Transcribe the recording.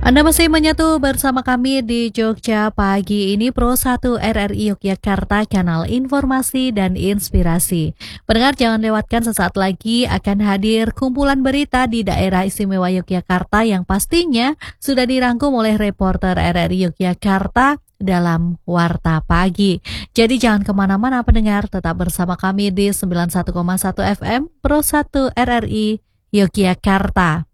Anda masih menyatu bersama kami di Jogja Pagi ini Pro 1 RRI Yogyakarta, kanal informasi dan inspirasi. Pendengar, jangan lewatkan sesaat lagi akan hadir kumpulan berita di daerah istimewa Yogyakarta yang pastinya sudah dirangkum oleh reporter RRI Yogyakarta dalam Warta Pagi. Jadi jangan kemana-mana pendengar, tetap bersama kami di 91,1 FM Pro 1 RRI Yogyakarta.